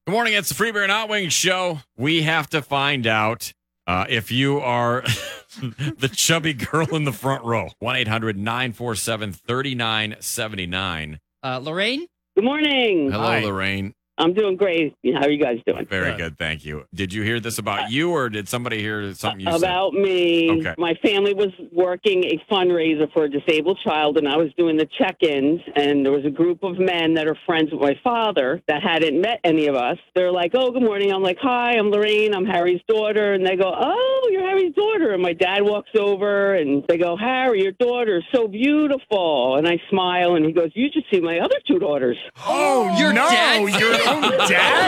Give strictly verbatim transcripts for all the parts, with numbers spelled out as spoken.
Good morning. It's the Free Beer and Hot Wings show. We have to find out uh, if you are the chubby girl in the front row. one eight hundred nine four seven three nine seven nine. Uh, Lorraine? Good morning. Hello, Hi. Lorraine. I'm doing great. How are you guys doing? Very good. Thank you. Did you hear this about you, or did somebody hear something you About said? me. Okay. My family was working a fundraiser for a disabled child, and I was doing the check-ins, and there was a group of men that are friends with my father that hadn't met any of us. They're like, oh, good morning. I'm like, hi, I'm Lorraine. I'm Harry's daughter. And they go, oh, you're Harry's daughter. And my dad walks over, and they go, Harry, your daughter is so beautiful. And I smile, and he goes, you should see my other two daughters. Oh, Your no, dad? your own dad?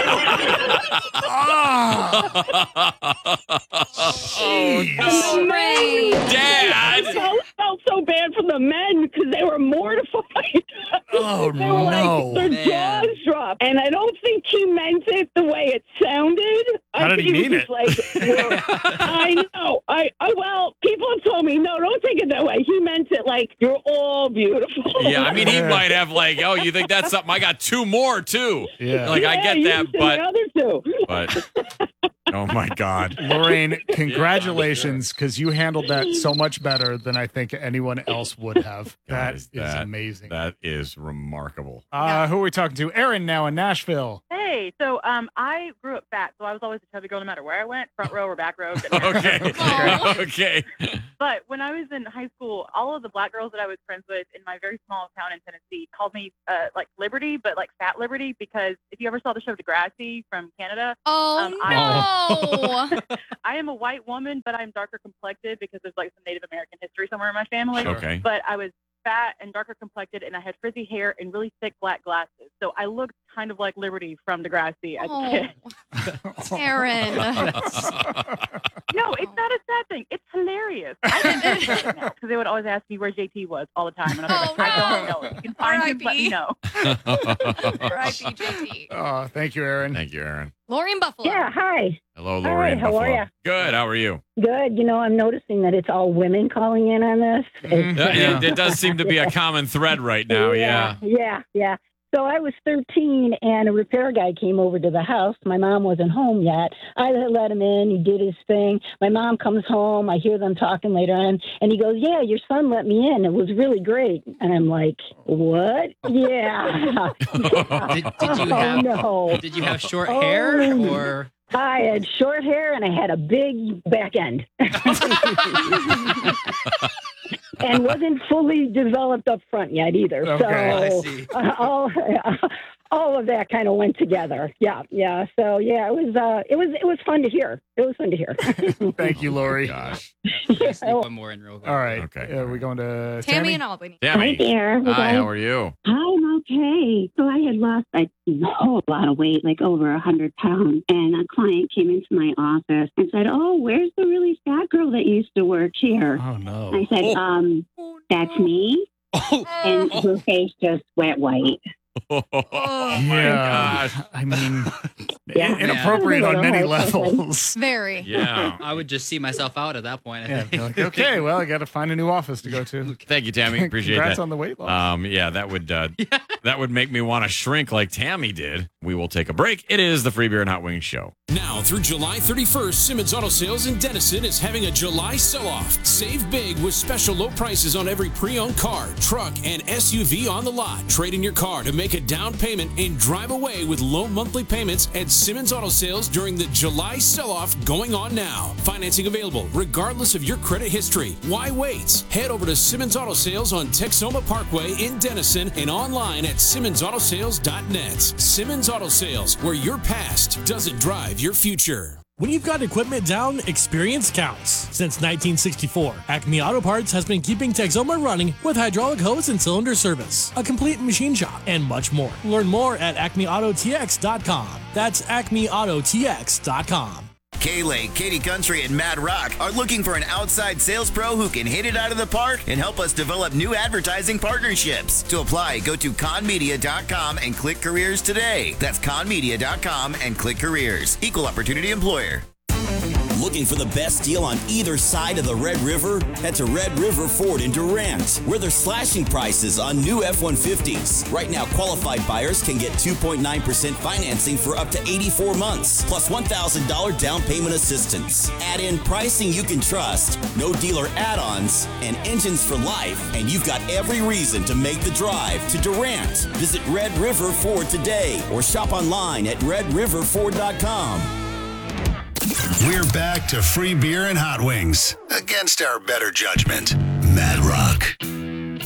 oh. Oh, no. Men, Dad! I felt, felt so bad for the men because they were mortified. Oh, they were no. like, their Man. jaws dropped. And I don't think he meant it the way it sounded. How I did think he was mean just Like, well, I know. I, I Well, people have told me, no, don't take it that way. He meant it like, you're all beautiful. Yeah, I mean, he Yeah. might have like, oh, you think that's something? I got two more, too. Yeah. Like, I Yeah, get you that, should see but, the other two. but, oh, my God. Lorraine, congratulations, because you handled that so much better than I think anyone else would have. That Guys, is that- amazing. That is remarkable. Uh, who are we talking to? Aaron now in Nashville. Hey, so um, I grew up fat, so I was always a chubby girl no matter where I went, front row or back row. didn't matter. Okay. Aw. Okay. But when I was in high school, all of the black girls that I was friends with in my very small town in Tennessee called me uh, like Liberty, but like Fat Liberty, because if you ever saw the show Degrassi from Canada, Oh, Um, no. I am a white woman, but I'm darker complected because there's like some Native American history somewhere in my family. Okay. But I was fat and darker complected, and I had frizzy hair and really thick black glasses. So I looked kind of like Liberty from Degrassi as a kid. Oh, Aaron. No, it's not a sad thing. It's hilarious. I think now because they would always ask me where J T was all the time, and I was Oh, like, I no. don't know. If you can find him, let me know. R I P J T. Oh, thank you, Aaron. Thank you, Aaron. Lori in Buffalo. Yeah, hi. Hello, Hi, Lori. in how are Buffalo. ya? Good. How are you? Good. You know, I'm noticing that it's all women calling in on this. It's- Uh, yeah, it does seem to be a common thread right now. Yeah. Yeah, yeah. So I was thirteen, and a repair guy came over to the house. My mom wasn't home yet. I let him in. He did his thing. My mom comes home. I hear them talking later on, and he goes, yeah, your son let me in. It was really great. And I'm like, what? Yeah. Did, did you oh, have no. Did you have short Oh. hair or? I had short hair, and I had a big back end. And wasn't fully developed up front yet either. Okay, I so see. uh, all all of that kind of went together. Yeah, yeah. So yeah, it was uh, it was it was fun to hear. It was fun to hear. Thank you, Lori. Gosh. Sneak one more in real quick. All right. Okay. Uh, we're going to Tammy Tammy. and Albany. Tammy. there. Hi, how are you? I'm okay. So I had lost a whole lot of weight, like over a hundred pounds. And a client came into my office and said, oh, where's the really fat girl that used to work here? Oh, no. I said, Oh. um, that's me. Oh, And her face just went white. Oh, my Yeah. gosh. I mean, Yeah. inappropriate on many levels. Very. Yeah. I would just see myself out at that point. I Yeah, think. you're like, okay, well, I got to find a new office to go to. Thank you, Tammy. Appreciate Congrats that. on the weight loss. Um, yeah, that would uh, that would make me want to shrink like Tammy did. We will take a break. It is the Free Beer and Hot Wings show. Now through July thirty-first, Simmons Auto Sales in Denison is having a July sell-off. Save big with special low prices on every pre-owned car, truck, and S U V on the lot. Trade in your car to make a down payment and drive away with low monthly payments at Simmons Auto Sales during the July sell-off going on now. Financing available regardless of your credit history. Why wait? Head over to Simmons Auto Sales on Texoma Parkway in Denison and online at simmons auto sales dot net. Simmons Auto Sales, where your past doesn't drive your future. When you've got equipment down, experience counts. Since nineteen sixty-four, Acme Auto Parts has been keeping Texoma running with hydraulic hose and cylinder service, a complete machine shop, and much more. Learn more at acme auto t x dot com. That's acme auto t x dot com. K-Lake, Katie Country, and Mad Rock are looking for an outside sales pro who can hit it out of the park and help us develop new advertising partnerships. To apply, go to con media dot com and click careers today. That's con media dot com and click careers. Equal opportunity employer. Looking for the best deal on either side of the Red River? Head to Red River Ford in Durant, where they're slashing prices on new F one fifties. Right now, qualified buyers can get two point nine percent financing for up to eighty-four months, plus one thousand dollars down payment assistance. Add in pricing you can trust, no dealer add-ons, and engines for life, and you've got every reason to make the drive to Durant. Visit Red River Ford today or shop online at red river ford dot com. We're back to free beer and hot wings against our better judgment.